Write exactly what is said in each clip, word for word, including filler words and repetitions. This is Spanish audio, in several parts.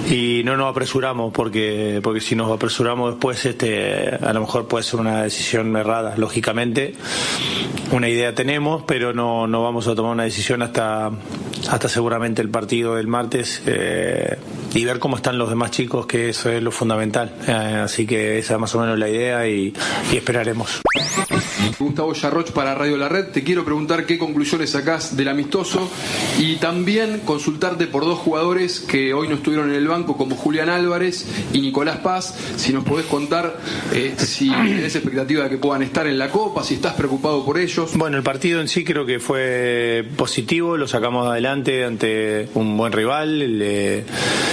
y no nos apresuramos, porque porque si nos apresuramos después, este a lo mejor puede ser una decisión errada. Lógicamente, una idea tenemos, pero no, no vamos a tomar una decisión hasta, hasta seguramente el partido del martes, eh, y ver cómo están los demás chicos, que eso es lo fundamental. Eh, así que esa es más o menos la idea y, y esperaremos. Gustavo Yarroch para Radio La Red. Te quiero preguntar qué conclusiones sacás del amistoso y también consultarte por dos jugadores que hoy no estuvieron en el banco, como Julián Álvarez y Nicolás Paz. Si nos podés contar eh, si tenés expectativa de que puedan estar en la Copa, si estás preocupado por ellos. Bueno, el partido en sí creo que fue positivo, lo sacamos adelante ante un buen rival. Le...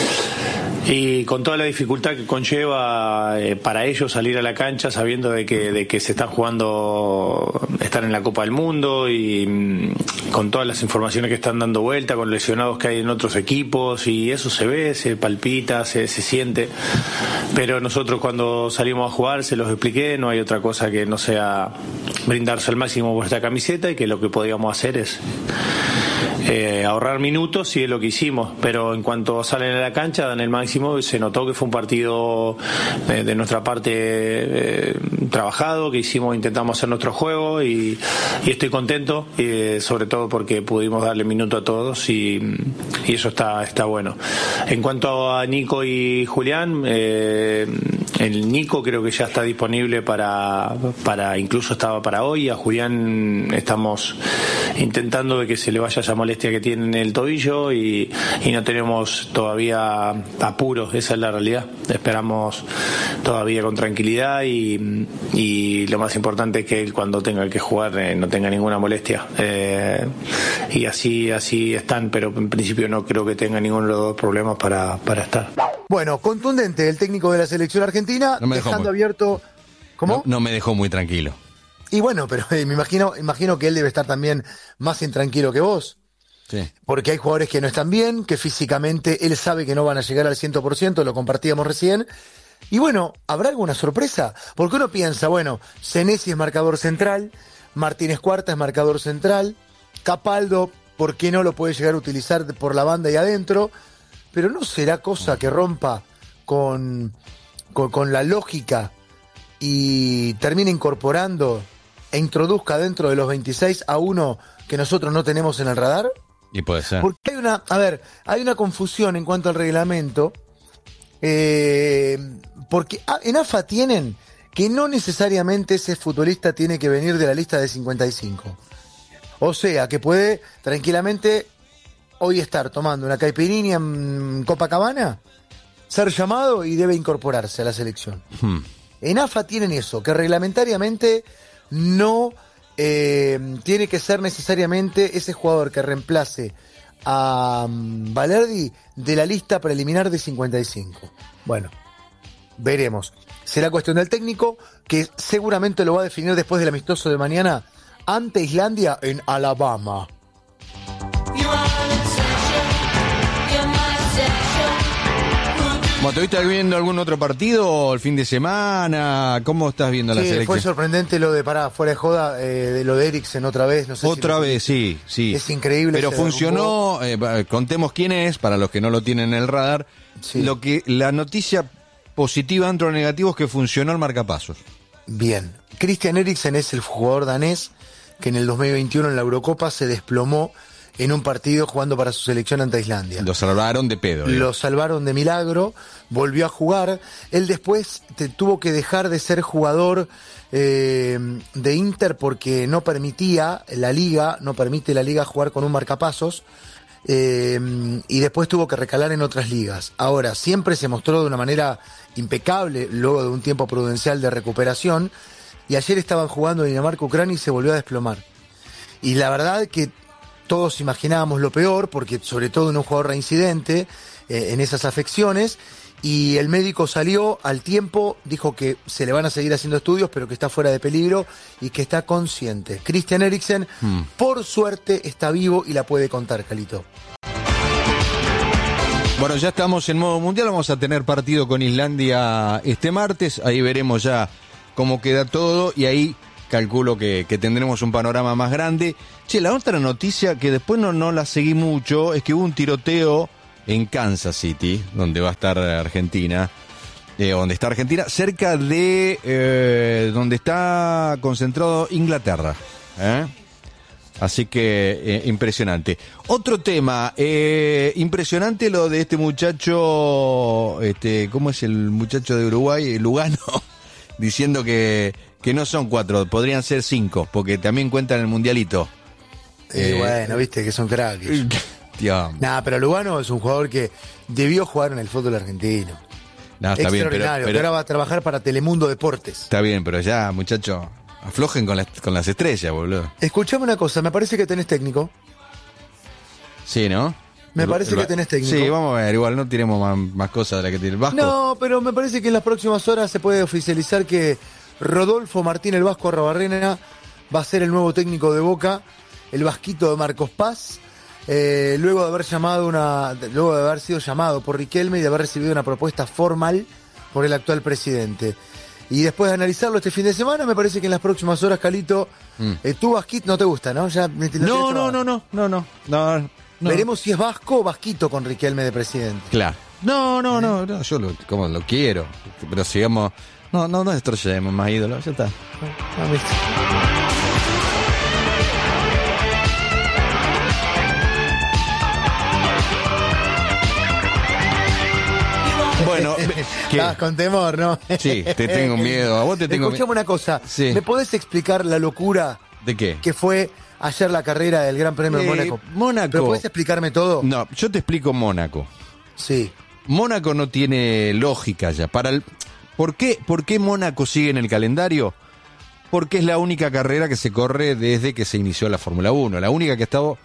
Y con toda la dificultad que conlleva eh, para ellos salir a la cancha sabiendo de que, de que se están jugando, estar en la Copa del Mundo, y mm, con todas las informaciones que están dando vuelta, con lesionados que hay en otros equipos, y eso se ve, se palpita, se, se siente. Pero nosotros cuando salimos a jugar, se los expliqué, no hay otra cosa que no sea brindarse al máximo por esta camiseta, y que lo que podíamos hacer es Eh, ahorrar minutos, y es lo que hicimos. Pero en cuanto salen a la cancha dan el máximo, y se notó que fue un partido de, de nuestra parte eh, trabajado, que hicimos, intentamos hacer nuestro juego, y, y estoy contento, eh, sobre todo porque pudimos darle minuto a todos, y, y eso está, está bueno. En cuanto a Nico y Julián, eh, el Nico creo que ya está disponible para, para incluso estaba para hoy. A Julián estamos intentando de que se le vaya esa molestia que tiene en el tobillo, y, y no tenemos todavía apuros, esa es la realidad. Esperamos todavía con tranquilidad, y, y lo más importante es que él, cuando tenga que jugar, eh, no tenga ninguna molestia, eh, y así así están, pero en principio no creo que tenga ninguno de los dos problemas para, para estar. Bueno, contundente el técnico de la selección argentina, no dejando muy... abierto... ¿Cómo? No, no me dejó muy tranquilo. Y bueno, pero eh, me imagino, imagino que él debe estar también más intranquilo que vos. Sí. Porque hay jugadores que no están bien, que físicamente él sabe que no van a llegar al cien por ciento, lo compartíamos recién. Y bueno, ¿habrá alguna sorpresa? Porque uno piensa, bueno, Senesi es marcador central, Martínez Cuarta es marcador central, Capaldo, ¿por qué no lo puede llegar a utilizar por la banda y adentro? Pero ¿no será cosa que rompa con, con, con la lógica y termine incorporando e introduzca dentro de los veintiséis a uno que nosotros no tenemos en el radar? Y puede ser. Porque hay una, a ver, hay una confusión en cuanto al reglamento, eh, porque en A F A tienen que no necesariamente ese futbolista tiene que venir de la lista de cincuenta y cinco. O sea, que puede tranquilamente hoy estar tomando una caipirinha en Copacabana, ser llamado y debe incorporarse a la selección. Hmm. En A F A tienen eso, que reglamentariamente no eh, tiene que ser necesariamente ese jugador que reemplace a um, Valerdi de la lista preliminar de cincuenta y cinco. Bueno, veremos. Será cuestión del técnico, que seguramente lo va a definir después del amistoso de mañana ante Islandia en Alabama. Bueno, ¿te viste viendo algún otro partido el fin de semana? ¿Cómo estás viendo la Sí, selección? fue sorprendente lo de, pará, fuera de joda, eh, de lo de Eriksen otra vez. No sé otra si vez, sí, sí. Es increíble. Pero funcionó, eh, contemos quién es, para los que no lo tienen en el radar. Sí. Lo que la noticia positiva dentro de lo negativo es que funcionó el marcapasos. Bien. Christian Eriksen es el jugador danés que en el dos mil veintiuno en la Eurocopa se desplomó en un partido jugando para su selección ante Islandia. Lo salvaron de pedo. Lo salvaron de milagro, volvió a jugar. Él después te, tuvo que dejar de ser jugador eh, de Inter porque no permitía la liga, no permite la liga jugar con un marcapasos, eh, y después tuvo que recalar en otras ligas. Ahora, siempre se mostró de una manera impecable luego de un tiempo prudencial de recuperación, y ayer estaban jugando Dinamarca-Ucrania y se volvió a desplomar. Y la verdad que todos imaginábamos lo peor, porque sobre todo en un jugador reincidente eh, en esas afecciones, y el médico salió al tiempo, dijo que se le van a seguir haciendo estudios, pero que está fuera de peligro y que está consciente. Christian Eriksen, hmm. por suerte, está vivo y la puede contar, Calito. Bueno, ya estamos en modo mundial, vamos a tener partido con Islandia este martes, ahí veremos ya cómo queda todo, y ahí calculo que, que tendremos un panorama más grande. Che, la otra noticia que después no, no la seguí mucho es que hubo un tiroteo en Kansas City, donde va a estar Argentina, eh, donde está Argentina, cerca de eh, donde está concentrado Inglaterra. ¿eh? Así que eh, impresionante. Otro tema, eh, impresionante lo de este muchacho, este, ¿cómo es el muchacho de Uruguay? Lugano, diciendo que, que no son cuatro, podrían ser cinco, porque también cuentan el mundialito. Y eh, bueno, viste que son cracks. Nah, pero Lugano es un jugador que debió jugar en el fútbol argentino. No, está bien, pero, pero, pero ahora va a trabajar para Telemundo Deportes. Está bien, pero ya, muchacho, aflojen con las, con las estrellas, boludo. Escuchame una cosa, me parece que tenés técnico. Sí, ¿no? Me el, parece el, que tenés técnico. Sí, vamos a ver, igual no tenemos más, más cosas de las que tiene el Vasco. No, pero me parece que en las próximas horas se puede oficializar que Rodolfo Martín el Vasco Arrobarrena va a ser el nuevo técnico de Boca, el vasquito de Marcos Paz, eh, luego de haber llamado una, luego de haber sido llamado por Riquelme y de haber recibido una propuesta formal por el actual presidente. Y después de analizarlo este fin de semana, me parece que en las próximas horas, Calito, mm. eh, tu vasquito no te gusta, ¿no? Ya, no, no, no, no, no, no, no, no. Veremos si es vasco o vasquito con Riquelme de presidente. Claro. No, no, no, no, yo lo, como lo quiero, pero sigamos, no, no, no destruyemos más ídolos, ya está. No, ¿viste? Bueno, estabas con temor, ¿no? Sí, te tengo miedo. A vos te tengo miedo. Escuchame una cosa. Sí. ¿Me podés explicar la locura? ¿De qué? Que fue ayer la carrera del Gran Premio eh, de Mónaco. Mónaco. ¿Pero podés explicarme todo? No, yo te explico Mónaco. Sí. Mónaco no tiene lógica ya. Para el, ¿por qué, ¿Por qué Mónaco sigue en el calendario? Porque es la única carrera que se corre desde que se inició la Fórmula uno. La única que ha estado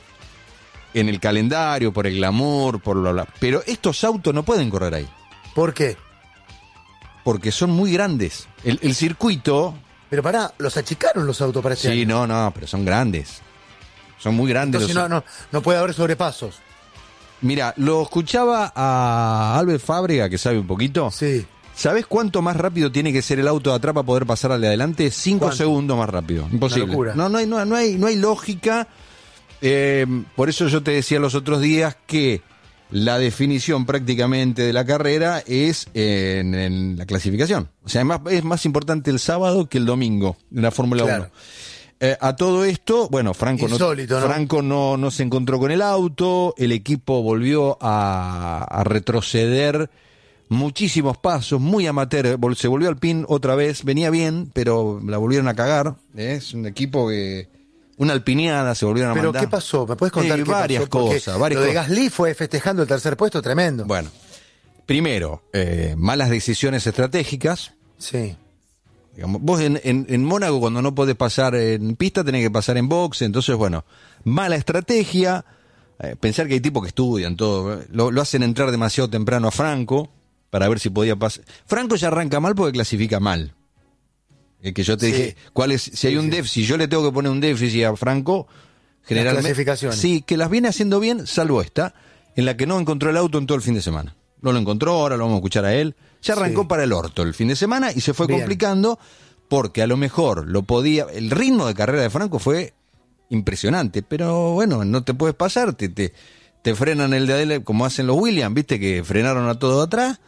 en el calendario, por el glamour, por bla, bla. Pero estos autos no pueden correr ahí. ¿Por qué? Porque son muy grandes. El, el circuito... Pero pará, los achicaron los autos para este Sí, año. no, no, pero son grandes. Son muy grandes. Entonces los... no, no, no puede haber sobrepasos. Mira, lo escuchaba a Albert Fábrega, que sabe un poquito. Sí. ¿Sabés cuánto más rápido tiene que ser el auto de atrás para poder pasar al de adelante? Cinco ¿Cuánto? segundos más rápido. Imposible. Una locura. No, no hay, no, no hay, no hay lógica. Eh, por eso yo te decía los otros días que la definición prácticamente de la carrera es en, en la clasificación. O sea, es más, es más importante el sábado que el domingo en la Fórmula Claro. uno. Eh, a todo esto, bueno, Franco, Insólito, no, ¿no? Franco no, no se encontró con el auto, el equipo volvió a, a retroceder muchísimos pasos, muy amateur, vol- se volvió al pin otra vez, venía bien, pero la volvieron a cagar. ¿eh? Es un equipo que... Una alpineada, se volvieron a ¿Pero mandar. qué pasó? ¿Me puedes contar Eh, qué varias pasó? Porque cosas, varias lo de cosas. Gasly fue festejando el tercer puesto, tremendo. Bueno, primero, eh, malas decisiones estratégicas. Sí. Digamos, vos en, en, en Mónaco, cuando no podés pasar en pista, tenés que pasar en box. Entonces, bueno, mala estrategia. Eh, pensar que hay tipos que estudian todo. Lo, lo hacen entrar demasiado temprano a Franco para ver si podía pasar. Franco ya arranca mal porque clasifica mal. Eh, que yo te Sí. dije, ¿cuál es? Si hay Sí, un sí. déficit, si yo le tengo que poner un déficit a Franco, generalmente. clasificaciones. Sí, que las viene haciendo bien, salvo esta, en la que no encontró el auto en todo el fin de semana. No lo encontró, ahora lo vamos a escuchar a él. Ya arrancó Sí. para el orto el fin de semana y se fue Bien. complicando porque a lo mejor lo podía. El ritmo de carrera de Franco fue impresionante, pero bueno, no te puedes pasar, te, te, te frenan el de adelante como hacen los Williams, viste que frenaron a todo atrás.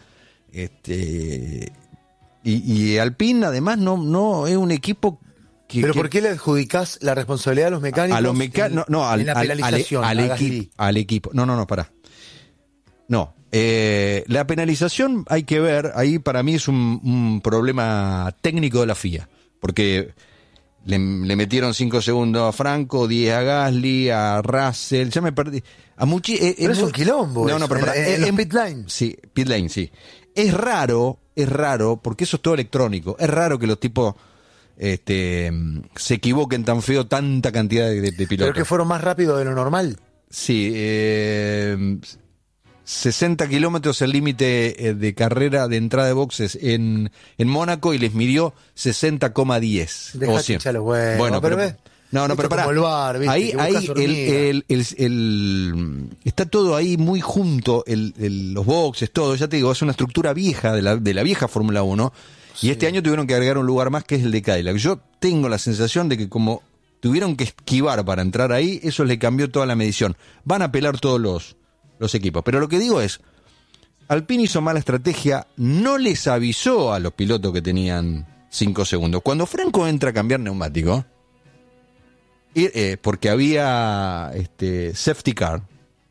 Este. Y, y Alpine además no, no es un equipo que... ¿Pero que- por qué le adjudicás la responsabilidad a los mecánicos? a los mecánicos, no, no, al, en la al- penalización, al, a al, Gasly? equipo, al equipo. No, no, no, pará. No, eh, la penalización hay que ver, ahí para mí es un, un problema técnico de la F I A, porque le, le metieron cinco segundos a Franco, diez a Gasly, a Russell, ya me perdí. A muchi, eh, Pero es mu- un quilombo No, eso, no, pero en- pará, en- eh, en los en- pit lane. Sí, pit lane, sí. Es raro, es raro, porque eso es todo electrónico, es raro que los tipos este, se equivoquen tan feo tanta cantidad de, de pilotos. Pero que fueron más rápido de lo normal. Sí, eh, sesenta kilómetros el límite eh, de carrera de entrada de boxes en, en Mónaco y les midió sesenta coma diez. Dejá o cien. hinchar los huevos. Bueno, pero, pero, ves, no, no, esto pero pará. como el bar, ¿viste? Ahí, que ahí buscas el, hormigas. el, el, el- está todo ahí muy junto, el, el- los boxes, todo. Ya te digo, es una estructura vieja de la, de la vieja Fórmula uno. Y este año tuvieron que agregar un lugar más que es el de Cadillac. Yo tengo la sensación de que como tuvieron que esquivar para entrar ahí, eso le cambió toda la medición. Van a pelar todos los los equipos. Pero lo que digo es, Alpine hizo mala estrategia, no les avisó a los pilotos que tenían cinco segundos. Cuando Franco entra a cambiar neumático, eh, porque había este, safety car,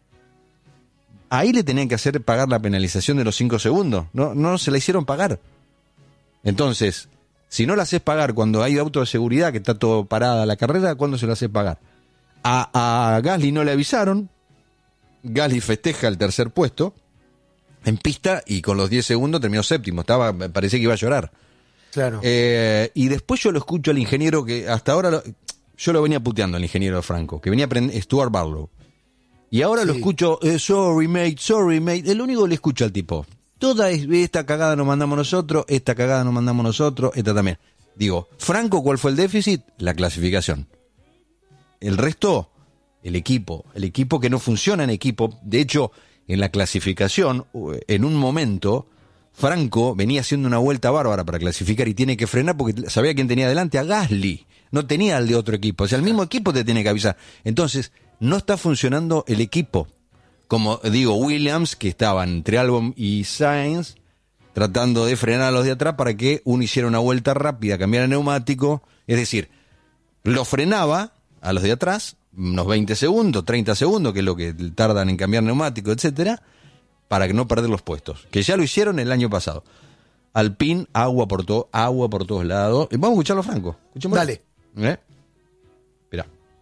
ahí le tenían que hacer pagar la penalización de los cinco segundos. No, no se la hicieron pagar. Entonces, si no la haces pagar cuando hay auto de seguridad, que está todo parada la carrera, ¿cuándo se la haces pagar? A, a Gasly no le avisaron. Gasly festeja el tercer puesto en pista y con los diez segundos terminó séptimo. Estaba, parecía que iba a llorar. Claro. Eh, y después yo lo escucho al ingeniero que hasta ahora lo, yo lo venía puteando al ingeniero Franco, que venía a aprender, Stuart Barlow. Y ahora sí. Lo escucho, eh, sorry mate, sorry mate. El único que le escucho al tipo. Toda esta cagada nos mandamos nosotros, esta cagada nos mandamos nosotros, esta también. Digo, Franco, ¿cuál fue el déficit? La clasificación. El resto, el equipo. El equipo que no funciona en equipo. De hecho, en la clasificación, en un momento, Franco venía haciendo una vuelta bárbara para clasificar y tiene que frenar porque sabía quién tenía delante, a Gasly. No tenía al de otro equipo. O sea, el mismo equipo te tiene que avisar. Entonces, no está funcionando el equipo. Como digo, Williams, que estaban entre Albon y Sainz, tratando de frenar a los de atrás para que uno hiciera una vuelta rápida, cambiara el neumático. Es decir, lo frenaba a los de atrás, unos veinte segundos, treinta segundos, que es lo que tardan en cambiar neumático, etcétera, para que no perder los puestos. Que ya lo hicieron el año pasado. Alpine, agua por todo, agua por todos lados. Vamos a escucharlo, Franco. Escuchémoslo. Dale. ¿Eh? Mirá.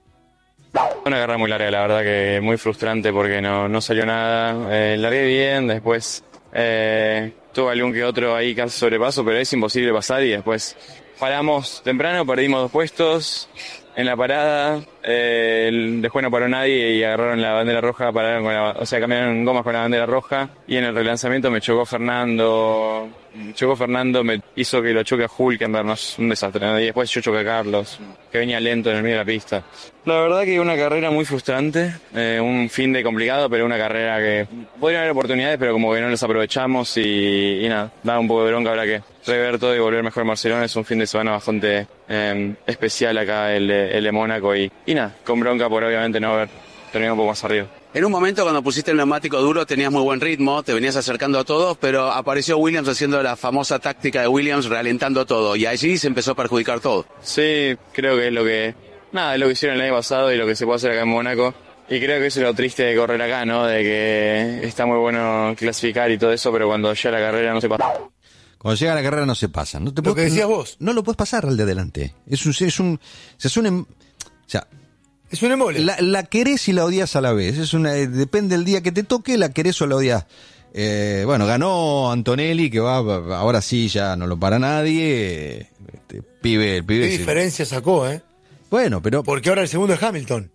Una carrera muy larga, la verdad que muy frustrante porque no, no salió nada. Eh, largué bien, después eh, tuve algún que otro ahí casi sobrepaso, pero es imposible pasar y después paramos temprano, perdimos dos puestos en la parada, eh, después no paró nadie y agarraron la bandera roja, pararon con la, o sea, cambiaron gomas con la bandera roja y en el relanzamiento me chocó Fernando, me chocó Fernando, me hizo que lo choque a Hülkenberg, no es un desastre, ¿no? Y después yo choqué a Carlos, que venía lento en el medio de la pista. La verdad que una carrera muy frustrante, eh, un fin de complicado, pero una carrera que podrían haber oportunidades, pero como que no las aprovechamos y, y nada, da un poco de bronca, habrá que rever todo y volver mejor a Barcelona. Es un fin de semana bastante eh, especial acá el de, el de Mónaco y, y nada, con bronca por obviamente no haber terminado un poco más arriba. En un momento cuando pusiste el neumático duro tenías muy buen ritmo, te venías acercando a todos, pero apareció Williams haciendo la famosa táctica de Williams, ralentando todo, y allí se empezó a perjudicar todo. Sí, creo que es lo que, nada, es lo que hicieron el año pasado y lo que se puede hacer acá en Mónaco. Y creo que eso es lo triste de correr acá, ¿no? De que está muy bueno clasificar y todo eso, pero cuando llega la carrera no se pasa. Cuando llega la carrera no se pasa. No te lo puedes, que decías no, vos. No lo puedes pasar al de adelante. Es un, es un, es un, o sea, es un embole. La, la querés y la odias a la vez. Es una, depende del día que te toque, la querés o la odias. Eh, bueno, ganó Antonelli, que va, ahora sí ya no lo para nadie. Este, pibe, el pibe. ¿Qué diferencia sacó, eh? Bueno, pero. Porque ahora el segundo es Hamilton.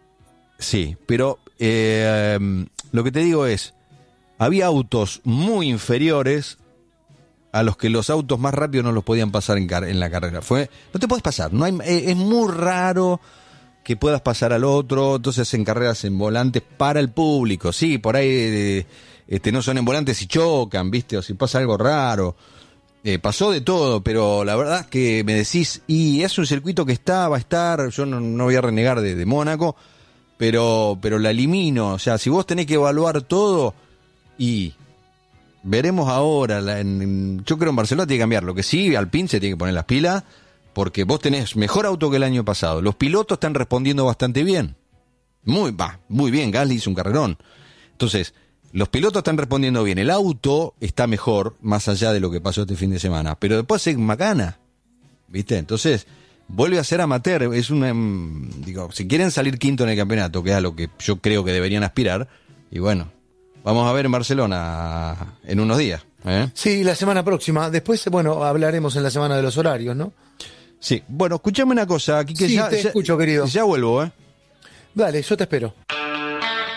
Sí, pero eh, lo que te digo es, había autos muy inferiores a los que los autos más rápidos no los podían pasar en, car- en la carrera. Fue, no te puedes pasar, no hay, es muy raro que puedas pasar al otro, entonces en carreras en volantes para el público, sí, por ahí eh, este, no son en volantes y chocan, ¿viste? O si pasa algo raro. Eh, pasó de todo, pero la verdad es que me decís, y es un circuito que está, va a estar, yo no, no voy a renegar de, de Mónaco, pero, pero la elimino, o sea, si vos tenés que evaluar todo, y veremos ahora, la, en, yo creo en Barcelona tiene que cambiar, lo que sí, Alpine se tiene que poner las pilas, porque vos tenés mejor auto que el año pasado, los pilotos están respondiendo bastante bien, muy, va, muy bien, Gasly hizo un carrerón, entonces, los pilotos están respondiendo bien, el auto está mejor, más allá de lo que pasó este fin de semana, pero después es macana, ¿viste? Entonces, vuelve a ser amateur, es una, digo, si quieren salir quinto en el campeonato, que es a lo que yo creo que deberían aspirar, y bueno, vamos a ver en Barcelona en unos días, ¿eh? Sí, la semana próxima, después, bueno, hablaremos en la semana de los horarios, ¿no? Sí, bueno, escuchame una cosa, aquí que sí, ya, te ya, escucho, querido. Ya vuelvo, ¿eh? Dale, yo te espero.